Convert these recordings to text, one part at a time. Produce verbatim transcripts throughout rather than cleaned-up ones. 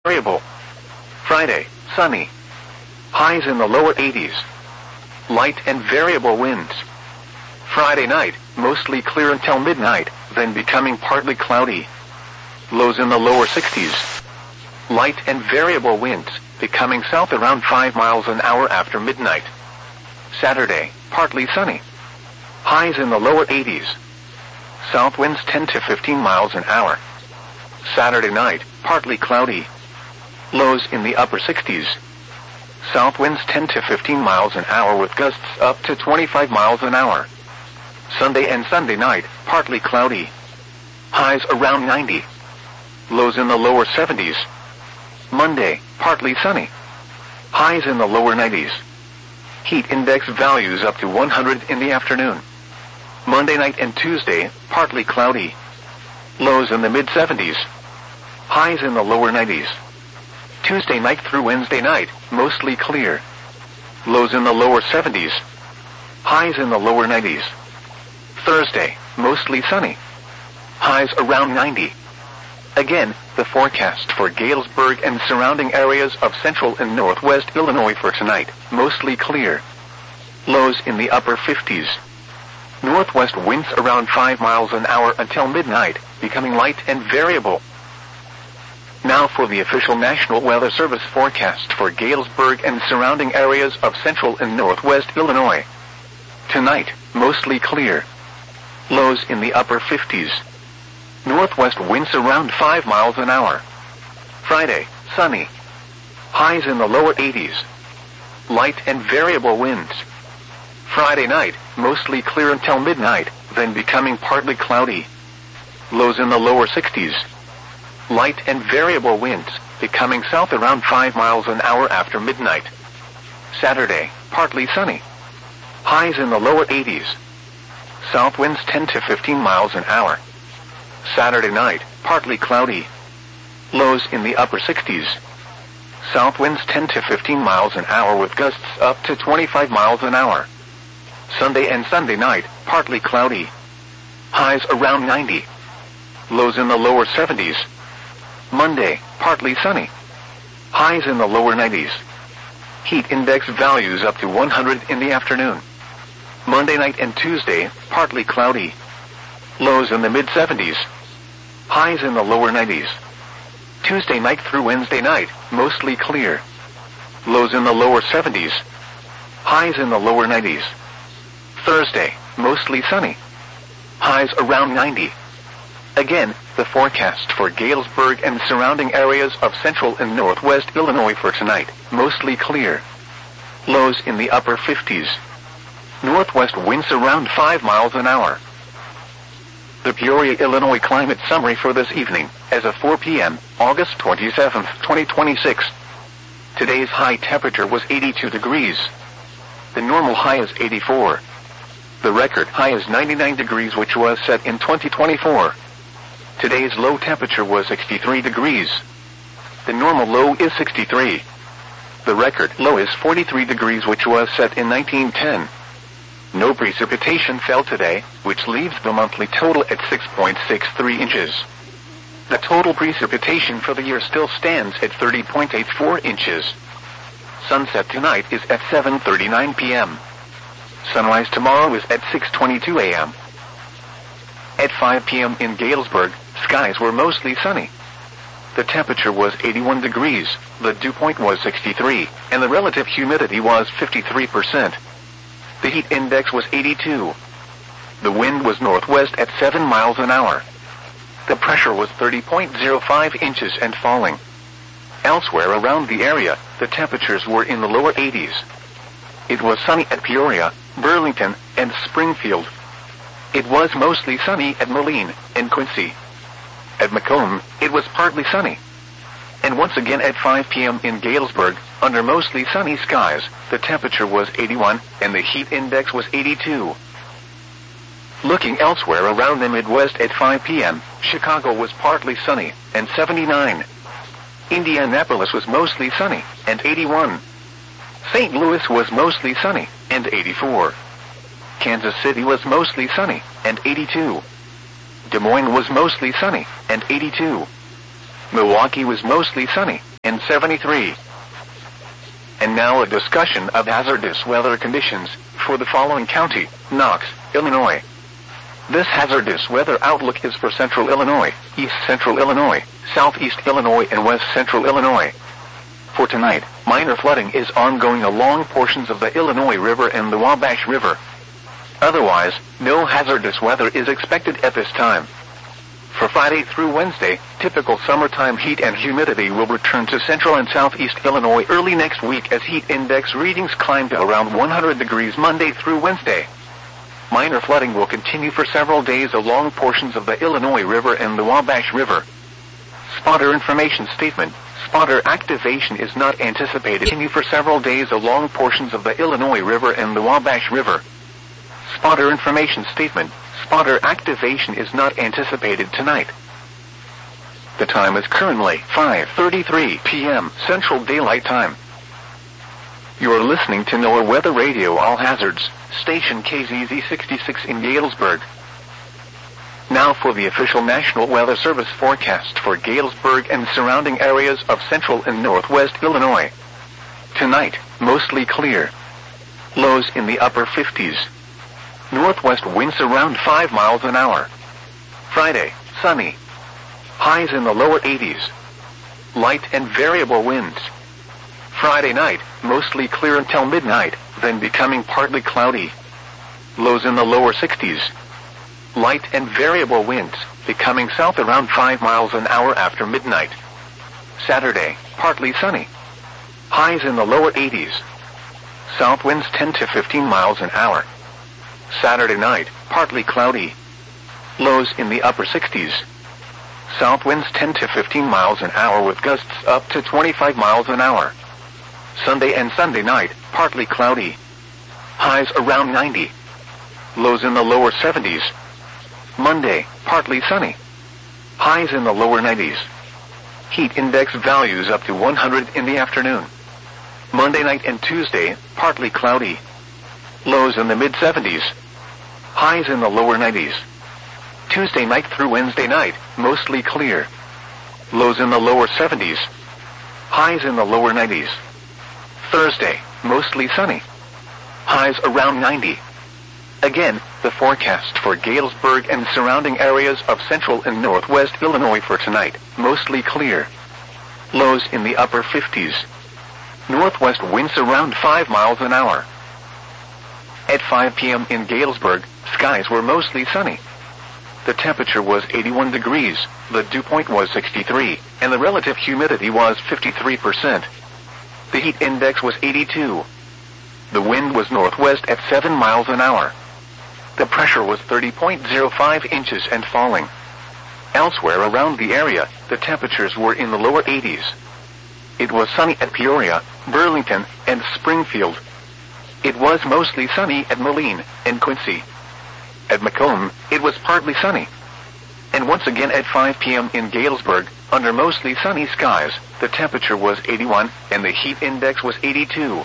variable. Friday, sunny. Highs in the lower eighties. Light and variable winds. Friday night, mostly clear until midnight, then becoming partly cloudy. Lows in the lower sixties. Light and variable winds, becoming south around five miles an hour after midnight. Saturday, partly sunny. Highs in the lower eighties. South winds ten to fifteen miles an hour. Saturday night, partly cloudy. Lows in the upper sixties. South winds ten to fifteen miles an hour with gusts up to twenty-five miles an hour. Sunday and Sunday night, partly cloudy. Highs around ninety. Lows in the lower seventies. Monday, partly sunny. Highs in the lower nineties. Heat index values up to one hundred in the afternoon. Monday night and Tuesday, partly cloudy. Lows in the mid seventies. Highs in the lower nineties. Tuesday night through Wednesday night, mostly clear. Lows in the lower seventies. Highs in the lower nineties. Thursday, mostly sunny. Highs around ninety. Again, the forecast for Galesburg and surrounding areas of central and northwest Illinois for tonight, mostly clear. Lows in the upper fifties. Northwest winds around five miles an hour until midnight, becoming light and variable. Now for the official National Weather Service forecast for Galesburg and surrounding areas of central and northwest Illinois. Tonight, mostly clear. Lows in the upper fifties. Northwest winds around five miles an hour. Friday, sunny. Highs in the lower eighties. Light and variable winds. Friday night, mostly clear until midnight, then becoming partly cloudy. Lows in the lower sixties. Light and variable winds, becoming south around five miles an hour after midnight. Saturday, partly sunny. Highs in the lower eighties. South winds ten to fifteen miles an hour. Saturday night, partly cloudy. Lows in the upper sixties. South winds ten to fifteen miles an hour with gusts up to twenty-five miles an hour. Sunday and Sunday night, partly cloudy. Highs around ninety. Lows in the lower seventies. Monday, partly sunny. Highs in the lower nineties. Heat index values up to one hundred in the afternoon. Monday night and Tuesday, partly cloudy. Lows in the mid seventies. Highs in the lower nineties. Tuesday night through Wednesday night, mostly clear. Lows in the lower seventies. Highs in the lower nineties. Thursday, mostly sunny. Highs around ninety. Again, the forecast for Galesburg and surrounding areas of central and northwest Illinois for tonight, mostly clear. Lows in the upper fifties. Northwest winds around five miles an hour. The Peoria, Illinois climate summary for this evening, as of four p.m., August twenty-seventh, twenty twenty-six. Today's high temperature was eighty-two degrees. The normal high is eighty-four. The record high is ninety-nine degrees, which was set in twenty twenty-four. Today's low temperature was sixty-three degrees. The normal low is sixty-three. The record low is forty-three degrees, which was set in nineteen ten. No precipitation fell today, which leaves the monthly total at six point six three inches. The total precipitation for the year still stands at thirty point eight four inches. Sunset tonight is at seven thirty-nine p.m. Sunrise tomorrow is at six twenty-two a.m. At five p.m. in Galesburg, skies were mostly sunny. The temperature was eighty-one degrees, the dew point was sixty-three, and the relative humidity was fifty-three percent. The heat index was eighty-two. The wind was northwest at seven miles an hour. The pressure was thirty point zero five inches and falling. Elsewhere around the area, the temperatures were in the lower eighties. It was sunny at Peoria, Burlington, and Springfield. It was mostly sunny at Moline and Quincy. At Macomb, it was partly sunny. And once again at five p.m. in Galesburg, under mostly sunny skies, the temperature was eighty-one, and the heat index was eighty-two. Looking elsewhere around the Midwest at five p.m., Chicago was partly sunny, and seventy-nine. Indianapolis was mostly sunny, and eighty-one. Saint Louis was mostly sunny, and eighty-four. Kansas City was mostly sunny, and eighty-two. Des Moines was mostly sunny, and eighty-two. Milwaukee was mostly sunny, and seventy-three. And now a discussion of hazardous weather conditions for the following county: Knox, Illinois. This hazardous weather outlook is for central Illinois, east central Illinois, southeast Illinois, and west central Illinois. For tonight, minor flooding is ongoing along portions of the Illinois River and the Wabash River. Otherwise, no hazardous weather is expected at this time. For Friday through Wednesday, typical summertime heat and humidity will return to central and southeast Illinois early next week as heat index readings climb to around one hundred degrees Monday through Wednesday. Minor flooding will continue for several days along portions of the Illinois River and the Wabash River. Spotter information statement. Spotter activation is not anticipated to continue for several days along portions of the Illinois River and the Wabash River. Spotter information statement. Spotter activation is not anticipated tonight. The time is currently five thirty-three p m Central Daylight Time. You are listening to NOAA Weather Radio All Hazards, station K Z Z sixty-six in Galesburg. Now for the official National Weather Service forecast for Galesburg and surrounding areas of central and northwest Illinois. Tonight, mostly clear. Lows in the upper fifties. Northwest winds around five miles an hour. Friday, sunny. Highs in the lower eighties. Light and variable winds. Friday night, mostly clear until midnight, then becoming partly cloudy. Lows in the lower sixties. Light and variable winds, becoming south around five miles an hour after midnight. Saturday, partly sunny. Highs in the lower eighties. South winds ten to fifteen miles an hour. Saturday night, partly cloudy. Lows in the upper sixties. South winds ten to fifteen miles an hour with gusts up to twenty-five miles an hour. Sunday and Sunday night, partly cloudy. Highs around ninety. Lows in the lower seventies. Monday, partly sunny. Highs in the lower nineties. Heat index values up to one hundred in the afternoon. Monday night and Tuesday, partly cloudy. Lows in the mid seventies. Highs in the lower nineties. Tuesday night through Wednesday night, mostly clear. Lows in the lower seventies. Highs in the lower nineties. Thursday, mostly sunny. Highs around ninety. Again, the forecast for Galesburg and surrounding areas of central and northwest Illinois for tonight, mostly clear. Lows in the upper fifties. Northwest winds around five miles an hour. At five p m in Galesburg, skies were mostly sunny. The temperature was eighty-one degrees, the dew point was sixty-three, and the relative humidity was fifty-three percent. The heat index was eighty-two. The wind was northwest at seven miles an hour. The pressure was thirty point zero five inches and falling. Elsewhere around the area, the temperatures were in the lower eighties. It was sunny at Peoria, Burlington, and Springfield. It was mostly sunny at Moline and Quincy. At Macomb, it was partly sunny. And once again at five p m in Galesburg, under mostly sunny skies, the temperature was eighty-one and the heat index was eighty-two.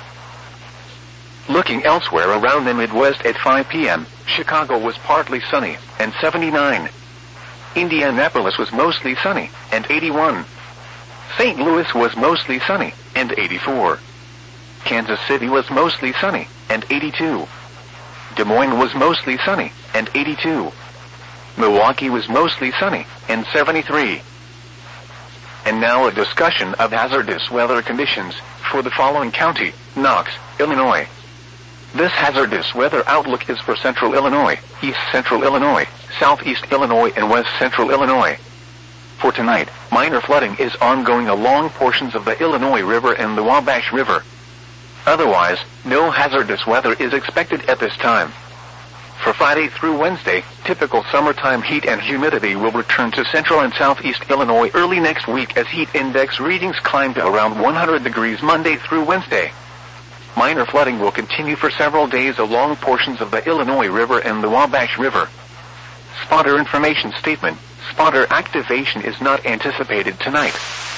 Looking elsewhere around the Midwest at five p m, Chicago was partly sunny and seventy-nine. Indianapolis was mostly sunny and eighty-one. Saint Louis was mostly sunny and eighty-four. Kansas City was mostly sunny and eighty-two. Des Moines was mostly sunny and eighty-two. Milwaukee was mostly sunny and seventy-three. And now a discussion of hazardous weather conditions for the following county: Knox, Illinois. This hazardous weather outlook is for central Illinois, east central Illinois, southeast Illinois, and west central Illinois. For tonight, minor flooding is ongoing along portions of the Illinois River and the Wabash River. Otherwise, no hazardous weather is expected at this time. For Friday through Wednesday, typical summertime heat and humidity will return to central and southeast Illinois early next week as heat index readings climb to around one hundred degrees Monday through Wednesday. Minor flooding will continue for several days along portions of the Illinois River and the Wabash River. Spotter information statement: spotter activation is not anticipated tonight.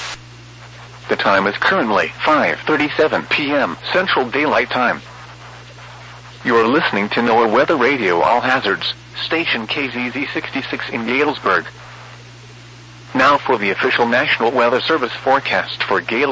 The time is currently five thirty-seven p m Central Daylight Time. You are listening to NOAA Weather Radio All Hazards, station K Z Z sixty-six in Galesburg. Now for the official National Weather Service forecast for Galesburg.